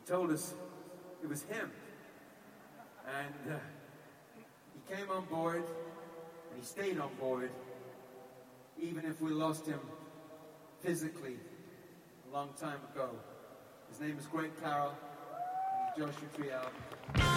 told us it was him. And he came on board, and he stayed on board, even if we lost him physically a long time ago. His name is Greg Carroll, and the Joshua Tree album.